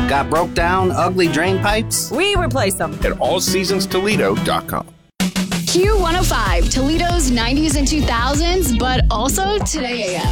Got broke down, ugly drain pipes? We replace them. At allseasonstoledo.com. Q105, Toledo's 90s and 2000s, but also Today AM.